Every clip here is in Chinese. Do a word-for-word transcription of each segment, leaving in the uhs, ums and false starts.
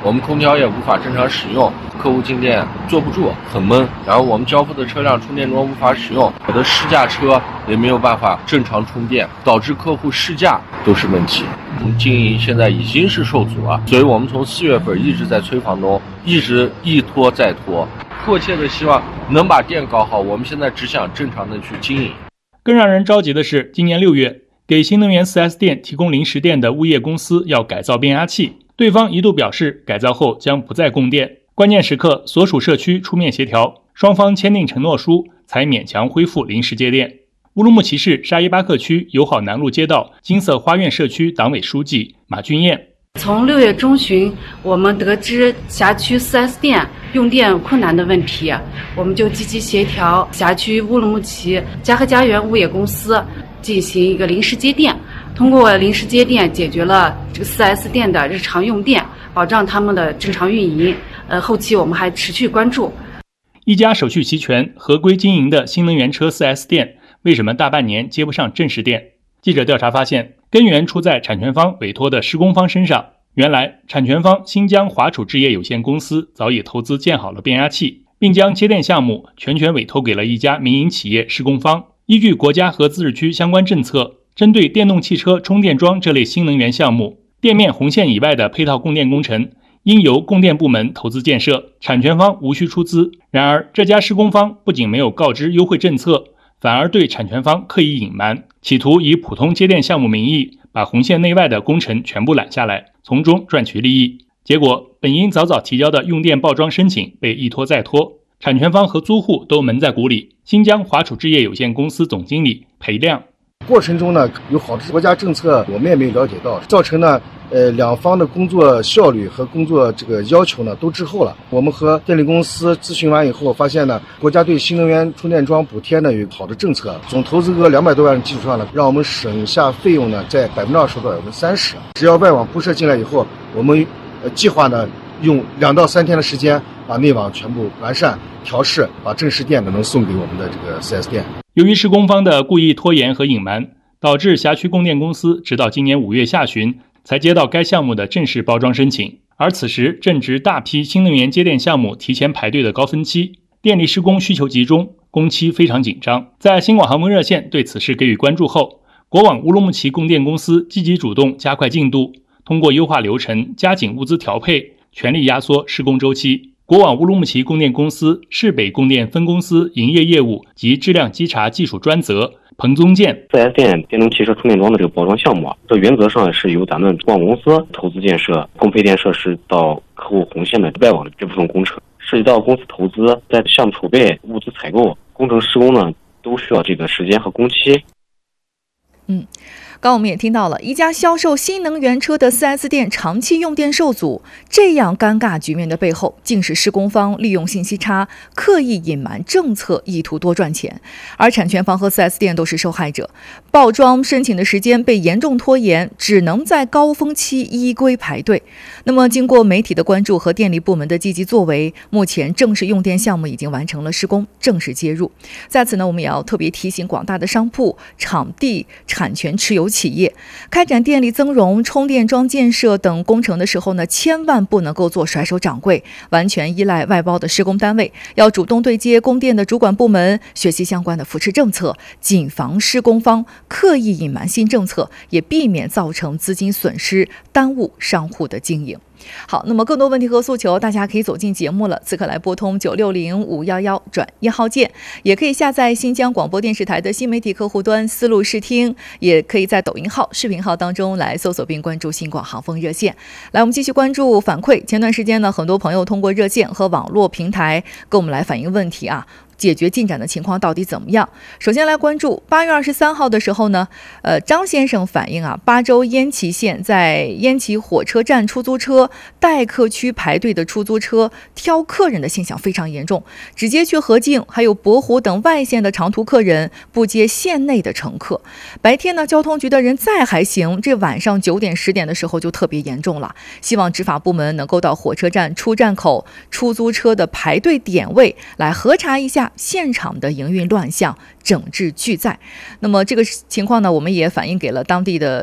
我们空调也无法正常使用，客户进店坐不住，很闷，然后我们交付的车辆充电桩无法使用，我的试驾车也没有办法正常充电，导致客户试驾都是问题。我们经营现在已经是受阻了，所以我们从四月份一直在催房东，一直一拖再拖，迫切的希望能把店搞好。我们现在只想正常的去经营。 更让人着急的是，今年六月给新能源 四 S 店提供零食店的物业公司要改造变压器，对方一度表示改造后将不再供电，关键时刻所属社区出面协调，双方签订承诺书，才勉强恢复临时接电。乌鲁木齐市沙依巴克区友好南路街道金色花苑社区党委书记马俊彦， 从六月中旬，我们得知辖区 四 S 店用电困难的问题，我们就积极协调辖区乌鲁木齐嘉禾家园物业公司进行一个临时接电，通过临时接电解决了这个 四 S 店的日常用电，保障他们的正常运营。呃，后期我们还持续关注。 一家手续齐全、合规经营的新能源车 四 S 店，为什么大半年接不上正式电？记者调查发现，根源出在产权方委托的施工方身上。原来，产权方新疆华储置业有限公司早已投资建好了变压器，并将接电项目全权委托给了一家民营企业施工方。依据国家和自治区相关政策，针对电动汽车充电桩这类新能源项目，店面红线以外的配套供电工程应由供电部门投资建设，产权方无需出资。然而，这家施工方不仅没有告知优惠政策，反而对产权方刻意隐瞒，企图以普通接电项目名义把红线内外的工程全部揽下来，从中赚取利益。结果，本应早早提交的用电报装申请被一拖再拖，产权方和租户都蒙在鼓里。新疆华储置业有限公司总经理裴亮， 过程中呢，有好多国家政策我们也没有了解到，造成呢呃两方的工作效率和工作这个要求呢都滞后了。我们和电力公司咨询完以后，发现呢国家对新能源充电桩补贴呢有好的政策，总投资额两百多万的基础上呢，让我们省下费用呢在百分之二十到百分之三十。只要外网铺设进来以后，我们呃计划呢用两到三天的时间把内网全部完善调试，把正式电呢能送给我们的这个 四 S 店。 由于施工方的故意拖延和隐瞒，导致辖区供电公司直到今年五月下旬才接到该项目的正式包装申请。而此时正值大批新能源接电项目提前排队的高峰期，电力施工需求集中，工期非常紧张。在新广航风热线对此事给予关注后，国网乌鲁木齐供电公司积极主动加快进度，通过优化流程、加紧物资调配，全力压缩施工周期。国网乌鲁木齐供电公司市北供电分公司营业业务及质量稽查技术专责彭宗建， 四 S 店电动汽车充电桩的这个包装项目啊，这原则上是由咱们国网公司投资建设，供配电设施到客户红线的外网的这部分工程，涉及到公司投资在项目储备、物资采购、工程施工呢，都需要这个时间和工期。 嗯，刚我们也听到了，一家销售新能源车的 四 S 店长期用电受阻，这样尴尬局面的背后，竟是施工方利用信息差，刻意隐瞒政策，意图多赚钱，而产权方和 四 S 店都是受害者。报装申请的时间被严重拖延，只能在高峰期依规排队。那么经过媒体的关注和电力部门的积极作为，目前正式用电项目已经完成了施工，正式接入。在此呢，我们也要特别提醒广大的商铺、场地产权持有企业，开展电力增容、充电桩建设等工程的时候呢，千万不能够做甩手掌柜，完全依赖外包的施工单位，要主动对接供电的主管部门，学习相关的扶持政策，谨防施工方刻意隐瞒新政策，也避免造成资金损失，耽误商户的经营。好，那么更多问题和诉求，大家可以走进节目了。此刻来拨通九六零五一一转一号键，也可以下载新疆广播电视台的新媒体客户端思路视听，也可以在抖音号、视频号当中来搜索并关注新广航风热线。来，我们继续关注反馈。前段时间呢，很多朋友通过热线和网络平台跟我们来反映问题啊。解决进展的情况到底怎么样？首先来关注八月二十三号的时候呢，呃，张先生反映啊，巴州烟岐县在烟岐火车站出租车待客区排队的出租车挑客人的现象非常严重，直接去河静还有博湖等外县的长途客人不接县内的乘客。白天呢，交通局的人再还行，这晚上九点十点的时候就特别严重了。希望执法部门能够到火车站出站口出租车的排队点位来核查一下现场的营运乱象，整治拒载。那么这个情况呢，我们也反映给了当地的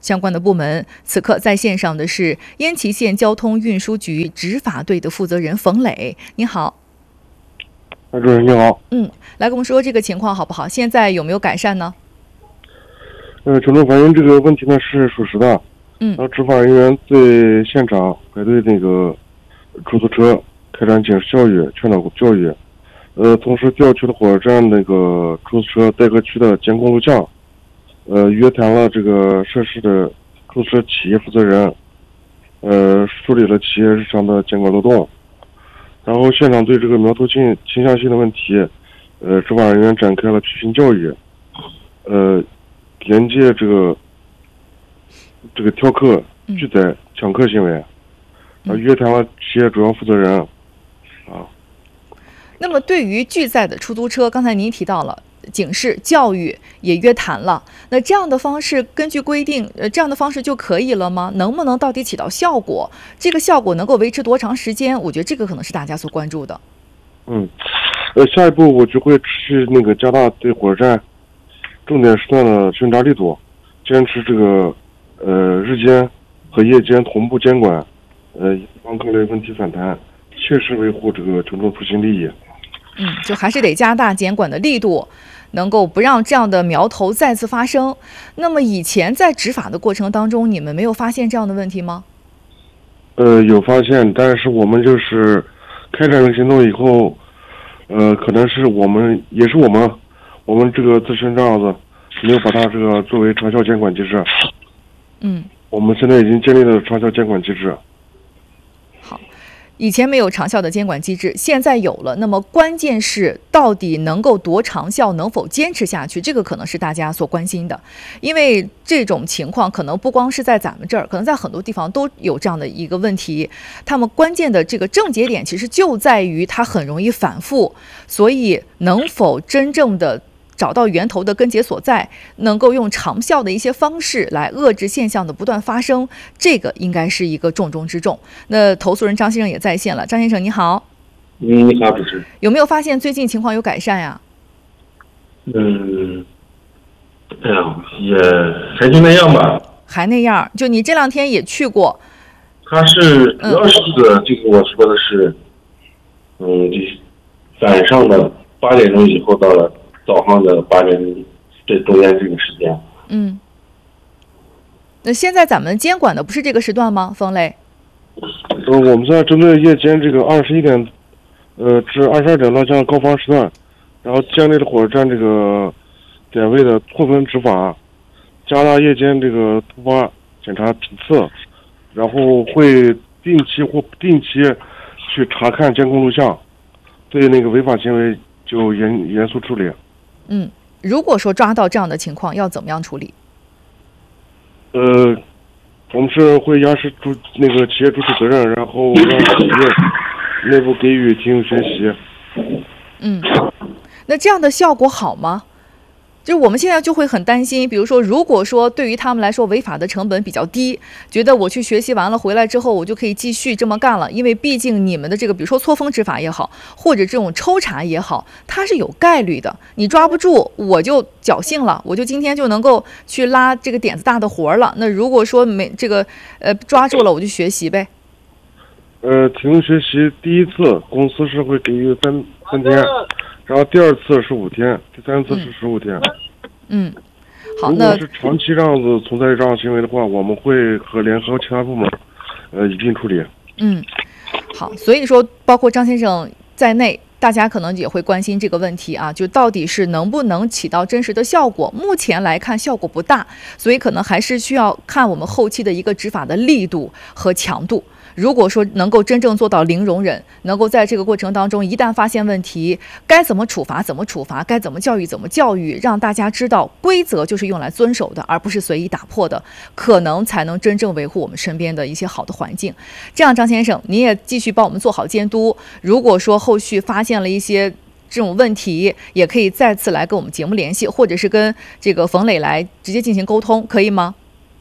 相关的部门。此刻在线上的是烟岐县交通运输局执法队的负责人冯磊，你好。 主任你好。 嗯，来跟我们说这个情况好不好？现在有没有改善呢？ 呃，群众反映这个问题呢是属实的。 嗯， 然后执法人员在现场排队那个出租车开展警示教育、劝导教育，呃，同时调取了火车站那个出租车待客区的监控录像，呃，约谈了这个涉事的出租车企业负责人，呃，梳理了企业日常的监管漏洞，然后现场对这个苗头倾倾向性的问题，呃，执法人员展开了批评教育，呃，连接这个这个挑客、拒载、抢客行为，啊，约谈了企业主要负责人，啊。 那么对于拒载的出租车，刚才您提到了警示教育也约谈了，那这样的方式根据规定，呃，这样的方式就可以了吗？能不能到底起到效果？这个效果能够维持多长时间？我觉得这个可能是大家所关注的。 嗯，呃，下一步我就会持续那个加大对火车站重点时段的巡查力度，坚持这个呃日间和夜间同步监管，呃，防各类问题反弹，切实维护这个群众出行利益。 嗯，就还是得加大监管的力度，能够不让这样的苗头再次发生。那么以前在执法的过程当中，你们没有发现这样的问题吗？ 呃，有发现，但是我们就是开展这个行动以后，呃，可能是我们也是我们我们这个自身这样子，没有把它这个作为长效监管机制。 嗯， 我们现在已经建立了长效监管机制。 好。以前没有长效的监管机制，现在有了。那么关键是到底能够多长效，能否坚持下去，这个可能是大家所关心的。因为这种情况可能不光是在咱们这儿，可能在很多地方都有这样的一个问题。他们关键的这个症结点其实就在于它很容易反复，所以能否真正的找到源头的根结所在，能够用长效的一些方式来遏制现象的不断发生，这个应该是一个重中之重。那投诉人张先生也在线了，张先生你好。 嗯，你好，主持人。 有没有发现最近情况有改善呀？ 嗯，哎呀，也还就那样吧。 还那样？就你这两天也去过？ 他是主要是这个，这个我说的是，嗯，晚上的八点钟以后到了。早上的八点，这中间这个时间。 嗯，那现在咱们监管的不是这个时段吗？冯磊？ 呃，我们现在针对夜间这个二十一点，呃至二十二点到这样高峰时段，然后建立了火车站这个点位的错分执法，加大夜间这个突发检查批次，然后会定期或不定期去查看监控录像，对那个违法行为就严严肃处理。 嗯，如果说抓到这样的情况，要怎么样处理？ 呃，我们是会压实主那个企业主体责任，然后让企业内部给予停用学习。 嗯，那这样的效果好吗？就我们现在就会很担心，比如说，如果说对于他们来说违法的成本比较低，觉得我去学习完了回来之后，我就可以继续这么干了，因为毕竟你们的这个，比如说错峰执法也好，或者这种抽查也好，它是有概率的，你抓不住我就侥幸了，我就今天就能够去拉这个点子大的活了。那如果说没这个呃抓住了，我就学习呗。 呃，停用学习第一次公司是会给予三三天。然后第二次是五天，第三次是十五天。 嗯，好，那如果是长期这样子存在这样行为的话，我们会和联合其他部门，呃，一并处理。 嗯，好，所以说包括张先生在内，大家可能也会关心这个问题啊，就到底是能不能起到真实的效果？目前来看效果不大，所以可能还是需要看我们后期的一个执法的力度和强度。如果说能够真正做到零容忍，能够在这个过程当中，一旦发现问题，该怎么处罚怎么处罚，该怎么教育怎么教育，让大家知道规则就是用来遵守的，而不是随意打破的，可能才能真正维护我们身边的一些好的环境。这样，张先生，您也继续帮我们做好监督。如果说后续发现了一些这种问题，也可以再次来跟我们节目联系，或者是跟这个冯磊来直接进行沟通，可以吗？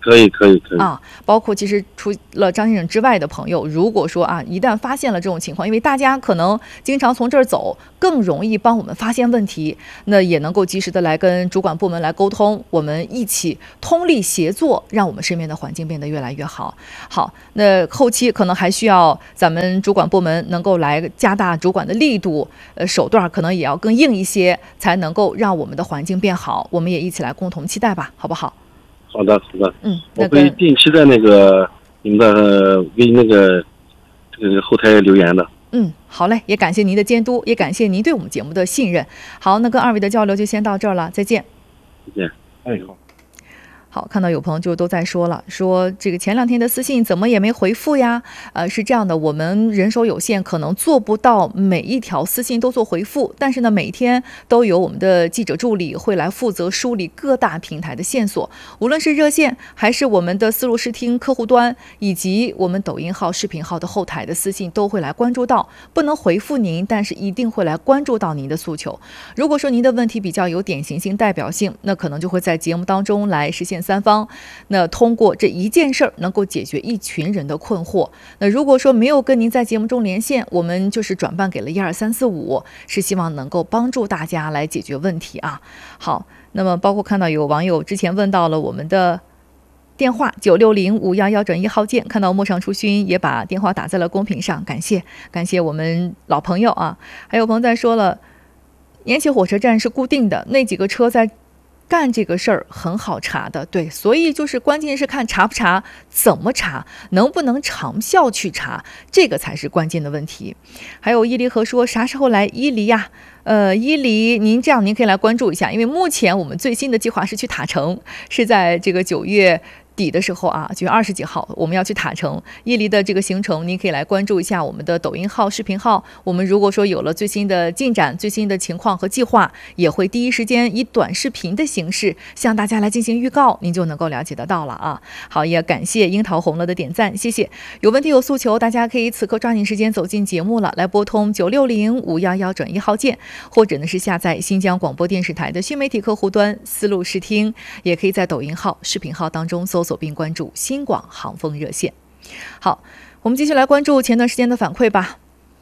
可以可以可以啊，包括其实除了张先生之外的朋友，如果说啊，一旦发现了这种情况，因为大家可能经常从这儿走，更容易帮我们发现问题，那也能够及时的来跟主管部门来沟通，我们一起通力协作，让我们身边的环境变得越来越好。好，那后期可能还需要咱们主管部门能够来加大主管的力度，呃，手段可能也要更硬一些，才能够让我们的环境变好。我们也一起来共同期待吧，好不好？ 好的，好的， 嗯， 我会定期在那个你们的微那个这个后台留言的。 嗯，好嘞，也感谢您的监督，也感谢您对我们节目的信任。好，那跟二位的交流就先到这儿了，再见。 再见。 哎，好。 好，看到有朋友就都在说了，说这个前两天的私信怎么也没回复呀？呃，是这样的，我们人手有限，可能做不到每一条私信都做回复，但是呢，每天都有我们的记者助理会来负责梳理各大平台的线索，无论是热线还是我们的思路视听客户端，以及我们抖音号、视频号的后台的私信，都会来关注到，不能回复您，但是一定会来关注到您的诉求。如果说您的问题比较有典型性、代表性，那可能就会在节目当中来实现三方，那通过这一件事儿能够解决一群人的困惑。那如果说没有跟您在节目中连线，我们就是转办给了一二三四五，是希望能够帮助大家来解决问题啊。好，那么包括看到有网友之前问到了我们的电话九六零五幺幺转一号键，看到陌上初熏也把电话打在了公屏上，感谢感谢我们老朋友啊。还有朋友在说了，延禧火车站是固定的，那几个车在干这个事儿很好查的，对，所以就是关键是看查不查，怎么查，能不能长效去查，这个才是关键的问题。还有伊犁河说啥时候来伊犁呀？呃，伊犁您这样您可以来关注一下，因为目前我们最新的计划是去塔城，是在这个九月底的时候啊，九月二十几号我们要去塔城。伊犁的这个行程您可以来关注一下我们的抖音号、视频号，我们如果说有了最新的进展、最新的情况和计划，也会第一时间以短视频的形式向大家来进行预告，您就能够了解得到了啊。好，也感谢樱桃红了的点赞，谢谢。有问题有诉求，大家可以此刻抓紧时间走进节目了，来拨通九六零五幺幺转一号键，或者呢是下载新疆广播电视台的新媒体客户端思路视听，也可以在抖音号、视频号当中搜索并关注新广航风热线。好，我们继续来关注前段时间的反馈吧。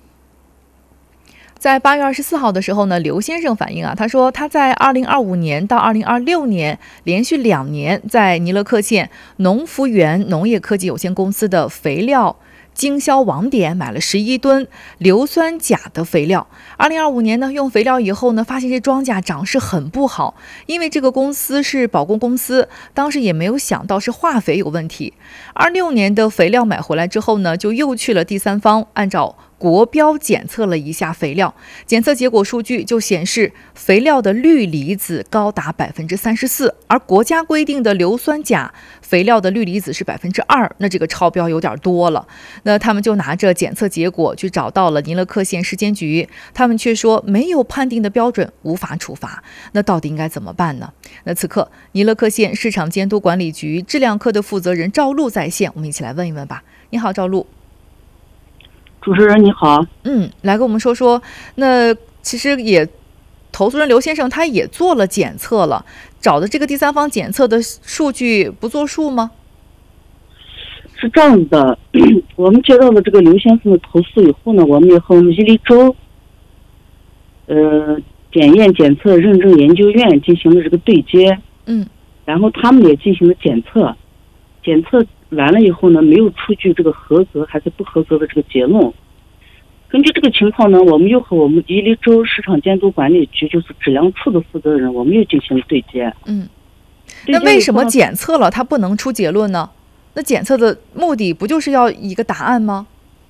在八月二十四号的时候呢，刘先生反映啊，他说他在二零二五年到二零二六年连续两年在尼勒克县农福园农业科技有限公司的肥料经销网点买了十一吨硫酸钾的肥料。二零二五年呢，用肥料以后呢，发现这庄稼长势很不好，因为这个公司是保供公司，当时也没有想到是化肥有问题。二六年的肥料买回来之后呢，就又去了第三方，按照国标检测了一下肥料，检测结果数据就显示肥料的氯离子高达百分之三十四，而国家规定的硫酸钾肥料的氯离子是百分之二，那这个超标有点多了。那他们就拿着检测结果去找到了尼勒克县市监局，他们却说没有判定的标准，无法处罚。那到底应该怎么办呢？那此刻尼勒克县市场监督管理局质量科的负责人赵璐在线，我们一起来问一问吧。你好，赵璐。 主持人你好。 嗯，来跟我们说说，那其实也投诉人刘先生他也做了检测了，找的这个第三方检测的数据不作数吗？ 是这样的，我们接到了这个刘先生的投诉以后呢，我们也和我们伊犁州呃检验检测认证研究院进行了这个对接， 嗯， 然后他们也进行了检测，检测完了以后呢，没有出具这个合格还是不合格的这个结论。根据这个情况呢，我们又和我们伊犁州市场监督管理局，就是质量处的负责人，我们又进行了对接。 嗯，那为什么检测了它不能出结论呢？那检测的目的不就是要一个答案吗？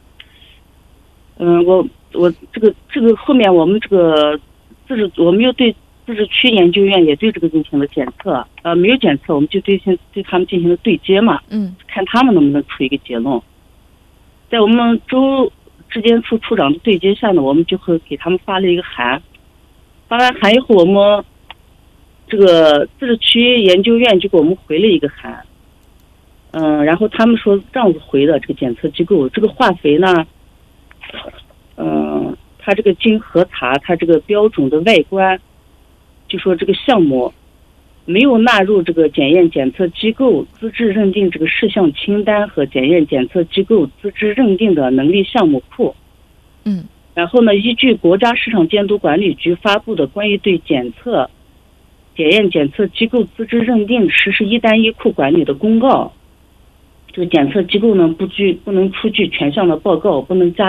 嗯，我我这个这个后面我们这个自治，我们又对自治区研究院也对这个进行了检测，呃，没有检测，我们就对先对他们进行了对接嘛， 嗯，看他们能不能出一个结论。在我们州质监处处长的对接下呢，我们就会给他们发了一个函，发完函以后，我们这个自治区研究院就给我们回了一个函。嗯，然后他们说这样子回的这个检测机构，这个化肥呢，嗯，它这个经核查，它这个标准的外观，就说这个项目没有纳入这个检验检测机构资质认定这个事项清单和检验检测机构资质认定的能力项目库。 嗯。 然后呢，依据国家市场监督管理局发布的关于对检测、检验检测机构资质认定实施一单一库管理的公告，这个检测机构呢不具不能出具全项的报告，不能加